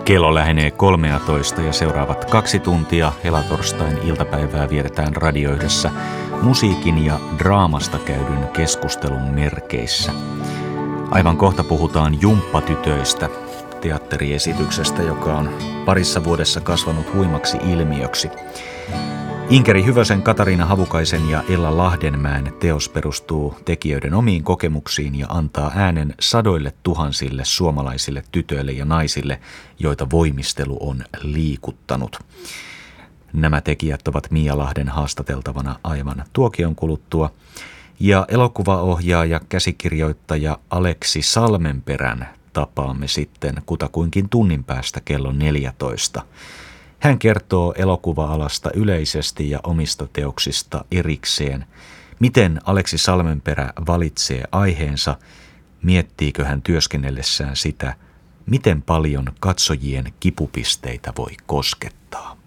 Kello lähenee 13 ja seuraavat 2 tuntia helatorstain iltapäivää vietetään Radio Yhdessä musiikin ja draamasta käydyn keskustelun merkeissä. Aivan kohta puhutaan Jumppatytöistä, teatteriesityksestä, joka on parissa vuodessa kasvanut huimaksi ilmiöksi. Inkeri Hyvösen, Katariina Havukaisen ja Ella Lahdenmäen teos perustuu tekijöiden omiin kokemuksiin ja antaa äänen sadoille tuhansille suomalaisille tytöille ja naisille, joita voimistelu on liikuttanut. Nämä tekijät ovat Mia Lahden haastateltavana aivan tuokion kuluttua. Ja elokuvaohjaaja, käsikirjoittaja Aleksi Salmenperän tapaamme sitten kutakuinkin tunnin päästä kello 14. Hän kertoo elokuva-alasta yleisesti ja omista teoksista erikseen. Miten Aleksi Salmenperä valitsee aiheensa, miettiikö hän työskennellessään sitä, miten paljon katsojien kipupisteitä voi koskettaa.